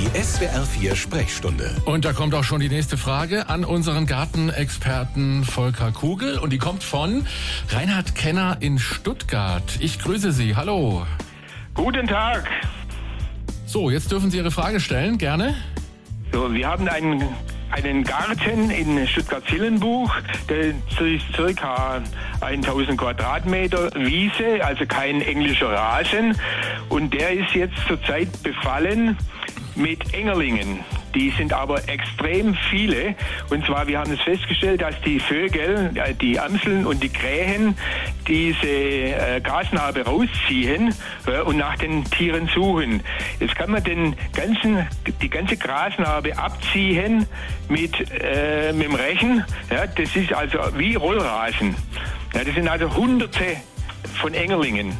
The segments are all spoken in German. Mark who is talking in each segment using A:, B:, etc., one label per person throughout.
A: Die SWR 4 Sprechstunde.
B: Und da kommt auch schon die nächste Frage an unseren Gartenexperten Volker Kugel. Und die kommt von Reinhard Kenner in Stuttgart. Ich grüße Sie. Hallo.
C: Guten Tag.
B: So, jetzt dürfen Sie Ihre Frage stellen. Gerne.
C: So, wir haben einen Garten in Stuttgart-Zillenbuch, der ist circa 1000 Quadratmeter Wiese, also kein englischer Rasen. Und der ist jetzt zurzeit befallen mit Engerlingen. Die sind aber extrem viele. Und zwar, wir haben es festgestellt, dass die Vögel, die Amseln und die Krähen diese Grasnarbe rausziehen und nach den Tieren suchen. Jetzt kann man die ganze Grasnarbe abziehen mit dem Rechen. Ja, das ist also wie Rollrasen. Ja, das sind also Hunderte von Engerlingen.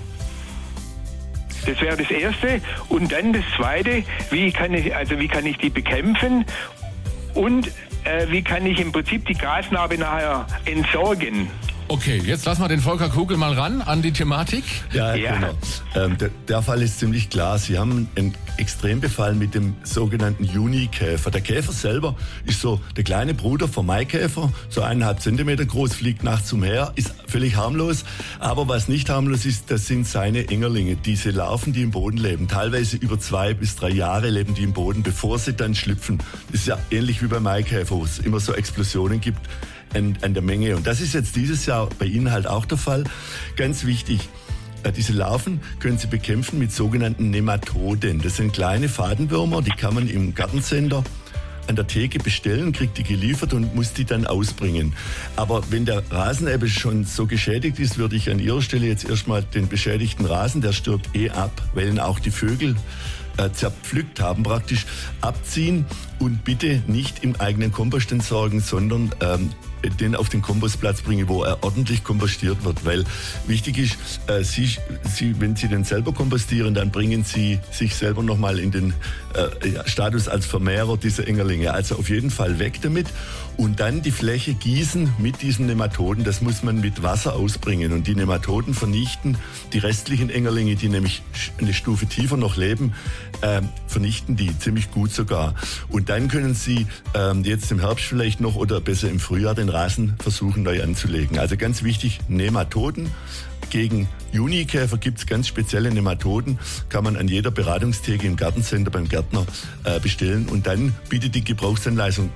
C: Das wäre das Erste. Und dann das Zweite, wie kann ich die bekämpfen und wie kann ich im Prinzip die Grasnarbe nachher entsorgen?
B: Okay, jetzt lassen wir den Volker Kugel mal ran an die Thematik.
D: Ja. Genau. Der Fall ist ziemlich klar. Sie haben einen Extrembefall mit dem sogenannten Junikäfer. Der Käfer selber ist so der kleine Bruder vom Maikäfer, so 1,5 Zentimeter groß, fliegt nachts umher, ist völlig harmlos. Aber was nicht harmlos ist, das sind seine Engerlinge, diese Larven, die im Boden leben. Teilweise über 2 bis 3 Jahre leben die im Boden, bevor sie dann schlüpfen. Das ist ja ähnlich wie beim Maikäfer, wo es immer so Explosionen gibt an der Menge. Und das ist jetzt dieses Jahr bei Ihnen halt auch der Fall. Ganz wichtig, diese Larven können Sie bekämpfen mit sogenannten Nematoden. Das sind kleine Fadenwürmer, die kann man im Gartencenter an der Theke bestellen, kriegt die geliefert und muss die dann ausbringen. Aber wenn der Rasen eben schon so geschädigt ist, würde ich an Ihrer Stelle jetzt erstmal den beschädigten Rasen, der stirbt ab, weil ihn auch die Vögel zerpflückt haben, praktisch abziehen und bitte nicht im eigenen Kompost entsorgen, sondern den auf den Kompostplatz bringen, wo er ordentlich kompostiert wird. Weil wichtig ist, wenn Sie den selber kompostieren, dann bringen Sie sich selber nochmal in den Status als Vermehrer dieser Engerlinge. Also auf jeden Fall weg damit und dann die Fläche gießen mit diesen Nematoden. Das muss man mit Wasser ausbringen und die Nematoden vernichten die restlichen Engerlinge, die nämlich eine Stufe tiefer noch leben, vernichten die ziemlich gut sogar. Und dann können Sie jetzt im Herbst vielleicht noch oder besser im Frühjahr den Rasen versuchen neu anzulegen. Also ganz wichtig, Nematoden. Gegen Junikäfer gibt es ganz spezielle Nematoden, kann man an jeder Beratungstheke im Gartencenter beim Gärtner bestellen und dann bitte die Gebrauchsanleitung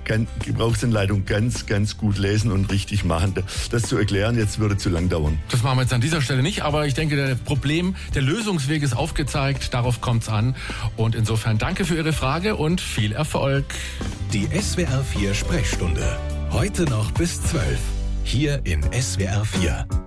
D: ganz, ganz gut lesen und richtig machen. Das zu erklären jetzt würde zu lang dauern.
B: Das machen wir jetzt an dieser Stelle nicht, aber ich denke, der Lösungsweg ist aufgezeigt, darauf kommt es an und insofern danke für Ihre Frage und viel Erfolg.
A: Die SWR 4 Sprechstunde. Heute noch bis 12. Hier in SWR 4.